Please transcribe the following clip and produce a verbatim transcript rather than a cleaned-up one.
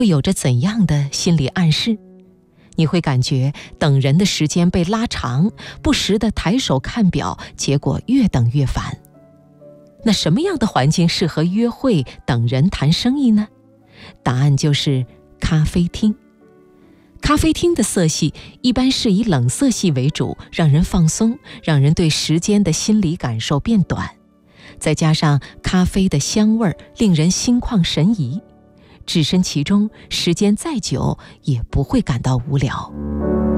会有着怎样的心理暗示？你会感觉等人的时间被拉长，不时地抬手看表，结果越等越烦。那什么样的环境适合约会、等人谈生意呢？答案就是咖啡厅。咖啡厅的色系一般是以冷色系为主，让人放松，让人对时间的心理感受变短。再加上咖啡的香味儿，令人心旷神怡，置身其中，时间再久也不会感到无聊。